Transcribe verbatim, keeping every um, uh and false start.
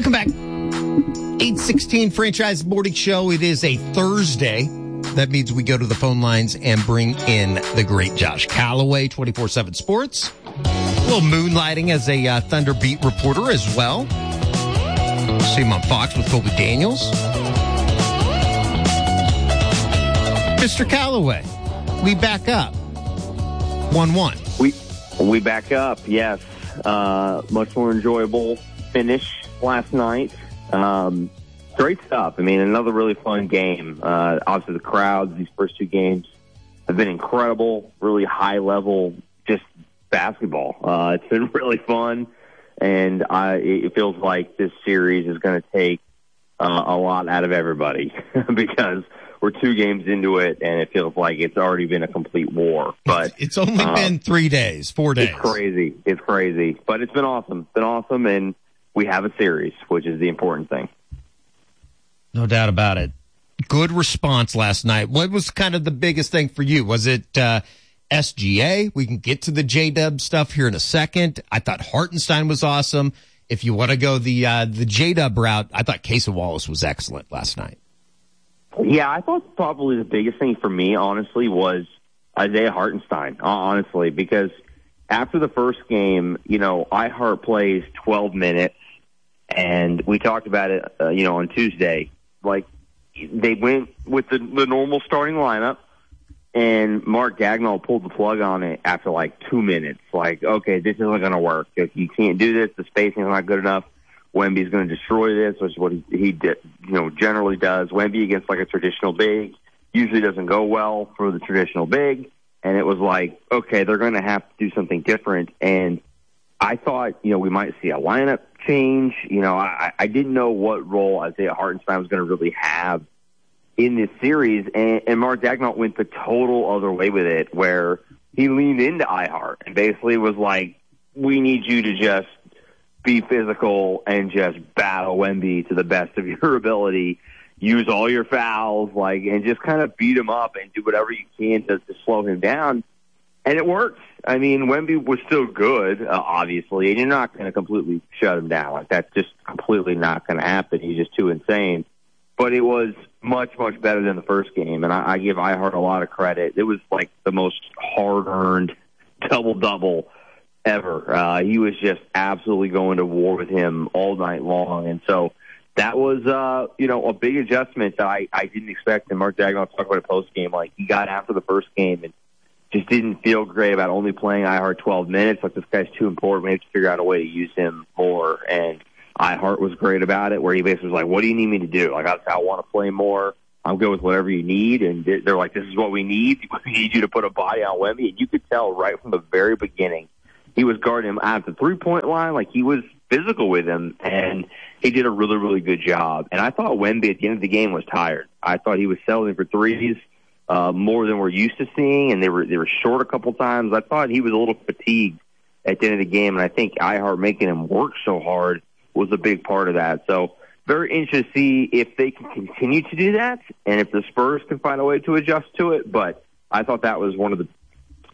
Welcome back. eight sixteen Franchise Morning Show. It is a Thursday. That means we go to the phone lines and bring in the great Josh Calloway, twenty-four seven Sports. A little moonlighting as a uh, Thunder beat reporter as well. See him on Fox with Colby Daniels. Mister Calloway, we back up. one one. We we back up, yes. Uh, much more enjoyable finish last night. Um, great stuff. I mean, another really fun game. Uh, obviously, the crowds, these first two games have been incredible, really high level, just basketball. Uh, it's been really fun, and I, it feels like this series is going to take uh, a lot out of everybody because we're two games into it, and it feels like it's already been a complete war. But it's only uh, been three days, four days. It's crazy. It's crazy. But it's been awesome. It's been awesome, and we have a series, which is the important thing. No doubt about it. Good response last night. What was kind of the biggest thing for you? Was it uh, S G A? We can get to the J-Dub stuff here in a second. I thought Hartenstein was awesome. If you want to go the uh, the J-Dub route, I thought Cason Wallace was excellent last night. Yeah, I thought probably the biggest thing for me, honestly, was Isaiah Hartenstein, honestly, because after the first game, you know, iHeart plays twelve minutes, and we talked about it, uh, you know, on Tuesday. Like, they went with the, the normal starting lineup, and Mark Dagnall pulled the plug on it after, like, two minutes. Like, okay, this isn't going to work. If you can't do this, the spacing's not good enough. Wemby's going to destroy this, which is what he, he did, you know, generally does. Wemby against like a traditional big usually doesn't go well for the traditional big. And it was like, okay, they're going to have to do something different. And I thought, you know, we might see a lineup change. You know, I, I didn't know what role Isaiah Hartenstein was going to really have in this series. And, and Mark Dagnall went the total other way with it, where he leaned into iHeart and basically was like, we need you to just be physical and just battle Wemby to the best of your ability. Use all your fouls, like, and just kind of beat him up and do whatever you can to, to slow him down. And it worked. I mean, Wemby was still good, uh, obviously, and you're not going to completely shut him down. Like, that's just completely not going to happen. He's just too insane. But it was much, much better than the first game, and I, I give iHeart a lot of credit. It was like the most hard-earned double-double ever. Uh, he was just absolutely going to war with him all night long. And so that was, uh, you know, a big adjustment that I, I didn't expect. And Mark Dagnall talked about it post-game. Like, he got after the first game and just didn't feel great about only playing iHeart twelve minutes. Like, this guy's too important. We have to figure out a way to use him more. And iHeart was great about it, where he basically was like, what do you need me to do? Like, I, I want to play more. I'm good with whatever you need. And they're like, this is what we need. We need you to put a body on Wemby. And you could tell right from the very beginning, he was guarding him at the three-point line. Like, he was physical with him, and he did a really, really good job. And I thought Wemby at the end of the game was tired. I thought he was settling for threes uh, more than we're used to seeing, and they were they were short a couple times. I thought he was a little fatigued at the end of the game, and I think iHeart making him work so hard was a big part of that. So very interested to see if they can continue to do that and if the Spurs can find a way to adjust to it. But I thought that was one of the